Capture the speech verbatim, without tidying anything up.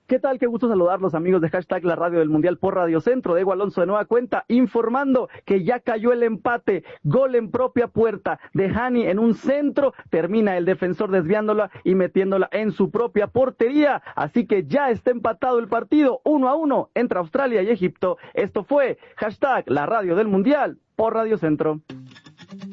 ¿Qué tal? Qué gusto saludarlos, amigos de hashtag La Radio del Mundial por Radio Centro. Diego Alonso de nueva cuenta informando que ya cayó el empate. Gol en propia puerta de Hani en un centro. Termina el defensor desviándola y metiéndola en su propia portería. Así que ya está empatado el partido uno a uno entre Australia y Egipto. Esto fue hashtag La Radio del Mundial por Radio Centro.